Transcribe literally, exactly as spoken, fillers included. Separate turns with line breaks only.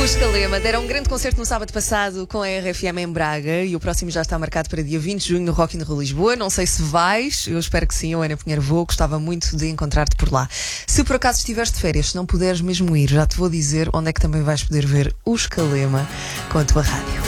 Os Calema deram um grande concerto no sábado passado com a R F M em Braga e o próximo já está marcado para dia vinte de junho no Rock in Rio Lisboa. Não sei se vais, eu espero que sim. Eu, Ana Pinheiro, vou, gostava muito de encontrar-te por lá. Se por acaso estiveres de férias, se não puderes mesmo ir, já te vou dizer onde é que também vais poder ver os Calema com a tua rádio.